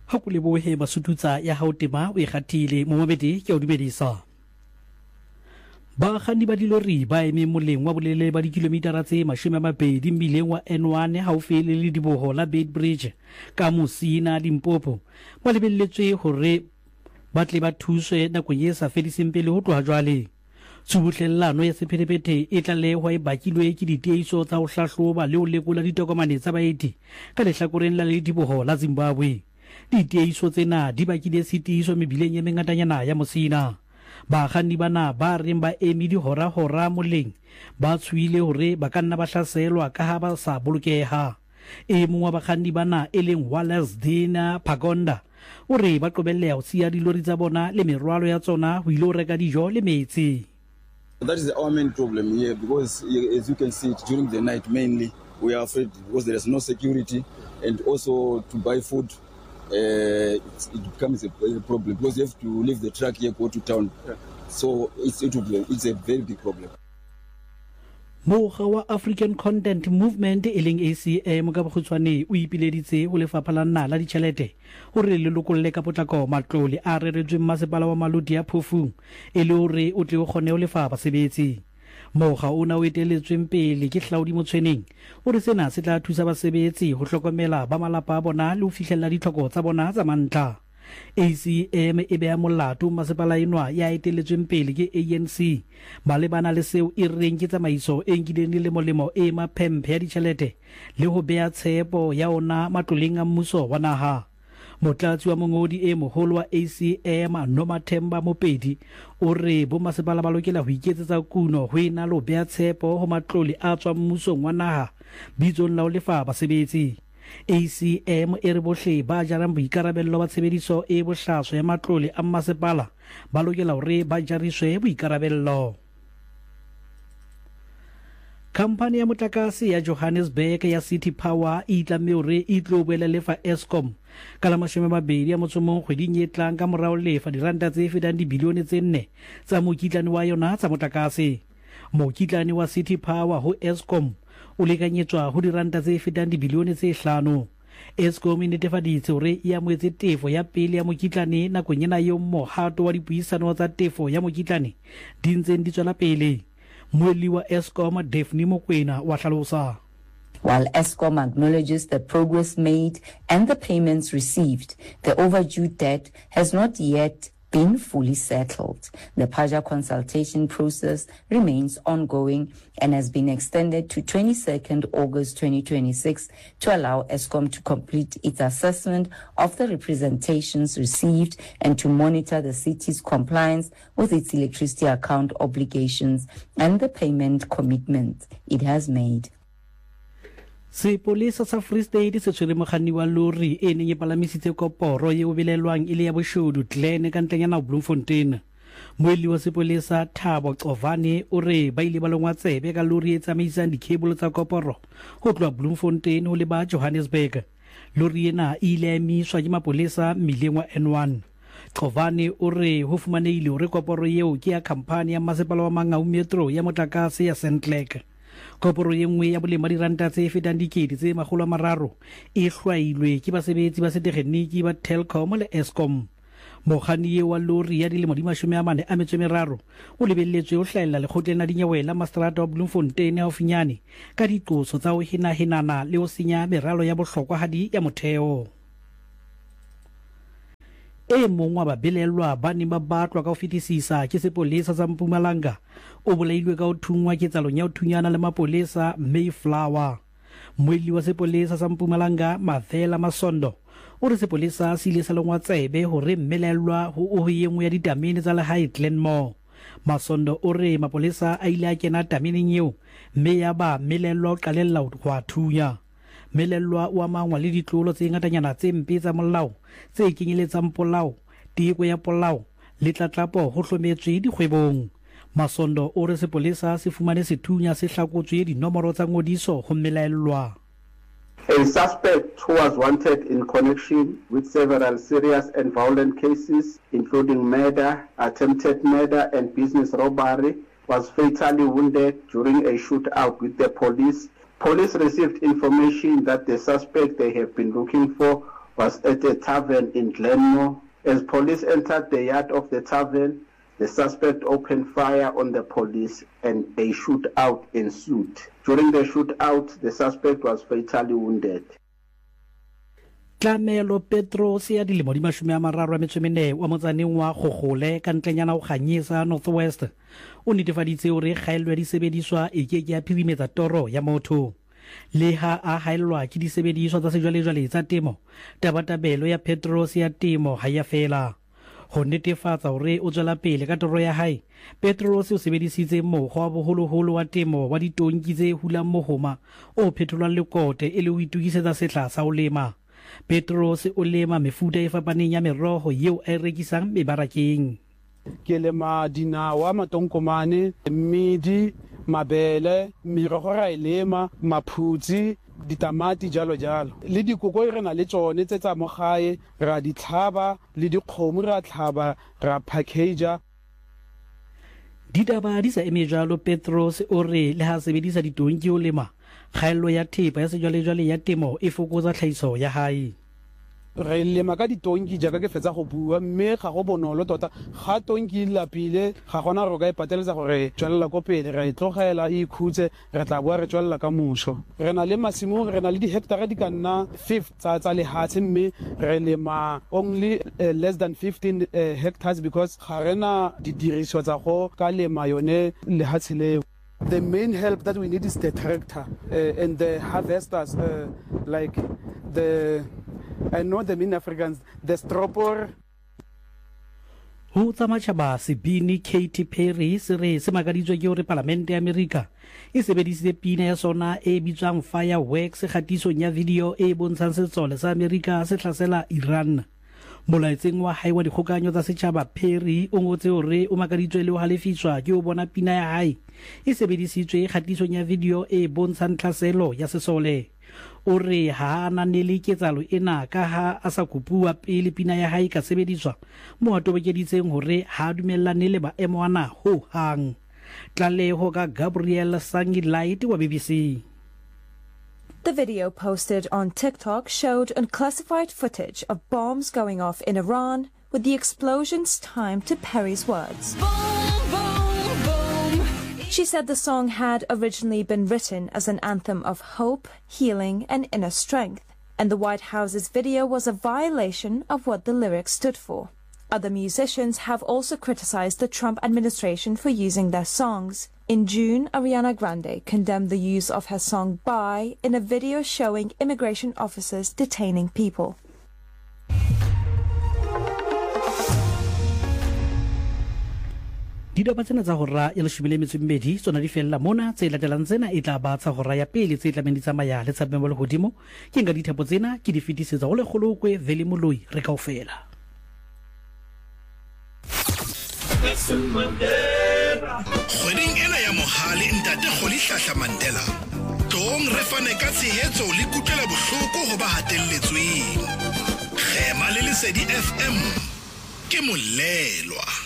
ha go lebohe Basotutsa ya hao tema o e gatile mo mabedi ke o dumedisa. Bakganni ba dilori ba eme moleng wa bolelele ba dikilometara tse 20 mmileng wa N1 haufi le Diboho la Beitbridge ka Musina Limpopo ba lebelletswe hore ba tle ba thuswe nakong e sa fediseng pele ho tloha jwale. Tsubuhlellano ya sephethephethe e tla lehwa e bakilwe ke ditiehiso tsa ho hlahloba le ho lekola ditokomane tsa baeti ka lehlakoreng la Diboho la Zimbabwe. Ditiehiso tsena di bakile sitiso mebileng e mengatanyana ya Musina. Bakganni bana ba reng ba eme dihora moleng ba tshuile hore ba ka nna ba hlaselwa ka ha ba sa bolokeha. E mong wa bakganni bana e leng Wallace Dina Pagonda o re ba qobelleha ho siya dilori tsa bona le merwalo ya tsona ho ile ho reka dijo le metsi. That is our main problem here, because as you can see during the night mainly we are afraid because there is no security, and also to buy food it becomes a problem because you have to leave the truck here, go to town. So it's a very big problem. Mokga wa African Content Movement e leng ACM ka bokgutshwane o ipileditse ho lefapha la naha la ditjhelete hore le lokolle ka potlako matlole a reretsweng masepala wa Malodi ya Phofung e le hore o tle o kgone ho lefa basebetsi. Mokga ona o eteletsweng pele ke Hlaudi Motshweneng o re sena se tla thusa basebetsi ho hlokomela ba malapa a bona le ho fihlella ditlhoko tsa bona tsa mantlha. ACM e bea molato masepala enwa ya eteletsweng pele ke ANC malebana le seo e reng ke tsamaiso e nkileng le molemo e maphemphe ya ditjhelete le ho bea tshepo ya ona matloleng a mmuso wa naha. Motlatsi wa mongodi e moholo wa ACM Nomathemba Mopedi o re bo masepala ba lokela ho iketsetsa kuno ho ena lo bea tshepo ho matlole a tswa mmusong wa naha bitsong la ho lefa basebetsi. ACM e re bohle ba jarang boikarabello ba tshebediso e bohlaswa ya matlole a masepala ba lokela hore ba jariswe boikarabello. Kampani ya motlakase ya Johannesburg ya City Power e itlamme hore e tlo boela lefa Eskom ka la 20 ya motsomong kgweding e tlang ka morao lefa diranta tse fetang dibilione tse 4 tsa mokitlane wa yona tsa motlakase. Mokitlane wa City Power ho Eskom o lekanyetswa ho diranta tse fetang dibilione tse 5. Eskom e netefaditse hore e amoetse tefo ya pele ya mokitlane nakong ena eo mohato wa dipuisano tsa tefo ya mokitlane di ntseng di tswela pele. Moeli wa Eskom Daphne Mokoena wa hlalosa. While Eskom acknowledges the progress made and the payments received, the overdue debt has not yet been fully settled. The PAJA consultation process remains ongoing and has been extended to 22nd August 2026 to allow Eskom to complete its assessment of the representations received and to monitor the city's compliance with its electricity account obligations and the payment commitments it has made. Sepolesa sa Free State se tshwere mokganni wa lori e neng e palamisitse koporo eo belelwang ile ya boshodu Glen ka ntlenyana Bloemfontein. Moeli wa sepolesa Thabo Covane o re ba ile ba lengwa tsebe ka lori e tsamaisang dikebolo tsa koporo ho tloha Bloemfontein ho le ba Johannesburg. Lori ena e ile ya emiswa ke mapolesa mmileng wa N1. Covane o re ho fumanehile hore koporo eo ke ya khampani ya masepala wa Mangaung Metro ya motlakase ya Sandlerk. Koporo ye nngwe ya boleng ba diranta tse fetang dikete tse 300 e hlwailwe ke basebetsi ba setekgeniki ba Telkom le Eskom. Mokganni wa lori ya dilemo di 43 o lebelletswe ho hlahella lekgotleng la dinyewe la Mastrata wa Bloemfontein haufinyane ka diqoso tsa ho henahenana le ho senya meralo ya bohlokwahadi ya motheo. E mong wa babelelwa ba ne ba batlwa ka ho fetisisa ke sepolesa sa Mpumalanga o bolailwe ka ho thungwa ke tsalong ya ho thunyana le mapolesa Mayflower. Moeli wa sepolesa sa Mpumalanga Mathela Masondo o re sepolesa se ile sa lengwa tsebe hore mmelelwa ho yengwe ya ditamene tsa lehae Glenmore. Masondo o re mapolesa a ile a kena tameneng eo mme ya ba mmelelwa o qalella ho thunya. Melelwa wa mangwa le ditlolo tse ngatanyana tse mpe tsa molao tse kenyeletsang polao, teko ya polao le tlatlapo ho hlometswe dikgwebong. Masondo o re sepolesa se fumane sethunya se hlakotswe dinomoro tsa ngodiso ho melelwa. A suspect who was wanted in connection with several serious and violent cases, including murder, attempted murder, and business robbery, was fatally wounded during a shootout with the police. Police received information that the suspect they have been looking for was at a tavern in Glenmore. As police entered the yard of the tavern, the suspect opened fire on the police and a shootout ensued. During the shootout, the suspect was fatally wounded. Tlamelo Petros ya dilemo di 34 wa motsaneng wa Gogole ka ntlenyana go ganyesa Northwest o netefaditse hore kgaello ya disebediswa e ke ya phirimetsa toro ya motho le ha a haellwa ke disebediswa tsa sejwalejwale tsa temo tabatabelo ya Petros ya temo ha ya fela ho netefatsa hore o tswela pele ka toro ya hae. Petros o sebedisitse mokgwa wa boholoholo wa temo wa ditonki tse hulang mohoma o phetholwang lekote e le ho itukisetsa setla sa ho lema. Petros o lema mefuta e fapaneng ya meroho yeo a rekisang mebarakeng. Ke lema dinawa, matonkomane, mmidi, mabele, merogo ra e lema, maphutsi, ditamati jalo jalo. Le dikoko re na le tsone tse tsa mo gae, ra di tlhaba, le dikgomo ra tlhaba, ra package. Ditaba di sa eme jalo. Petros o re le ha sebedisa ditonki o lema, kgaello ya thepa ya sejwalejwale ya temo e fokotsa tlhahiso ya hae. Re lema ka ditonki jaaka ke fetsa go bua, mme ga go bonolo tota. Ga tonki lapile ga gona re ka ipateletsa gore tswelela ko pele, re tlogela e khutse, re tla boa re tswelela ka moso. Re na le masimo, re na le di hectare di ka nna 5 tsa lehatshe, mme re lema only less than 15 hectares because ga rena didiriswa tsa go ka lema yone lehatshe leo. The main help that we need is the tractor and the harvesters, like I know the main Africans, the stropor. Ho tsamachaba sebini Katy Perry se re se makaditswe ke hore Palamente ya Amerika e sebedisitse pina ya sona e bitswang Fireworks kgatisong ya video e bontshang setsole sa Amerika se tlhasela Iran. Molaetseng wa hae wa dikgokanyo tsa setjhaba, Perry o ngotse hore o makaditswe le ho halefiswa ke ho bona pina ya hae e sebedisitswe kgatisong ya video e bontshang tlhaselo ya sesole. O re ha ana nele ketsalo ena ka ha a sa kopua pele pina ya hae ka sebediswa mo a tobekeditseng hore ha dumellane le baemo ana ho hang. Tlaleho ka Gabriel Sangilight wa BBC. The video posted on TikTok showed unclassified footage of bombs going off in Iran, with the explosions timed to Perry's words. Boom, boom, boom. She said the song had originally been written as an anthem of hope, healing, and inner strength, and the White House's video was a violation of what the lyrics stood for. Other musicians have also criticized the Trump administration for using their songs. In June, Ariana Grande condemned the use of her song Bye in a video showing immigration officers detaining people. Didaba tsena tsa hora ya 12 tsona di fella mona tse latelang tsena e tla ba tsa hora ya pele tse tlameng di tsamaya le tsabemo le hodimo ke nka dithapo tsena ke di fetisetsa go le kgolokwe Veli Moloi re kaofela. Kgweding ena ya mohale ntate Kgoli Hlahla Mandela tong re fane ka tshehetso le kutlwela bohloko ho ba hatelletsweng. Khema le Lesedi FM ke molelwa.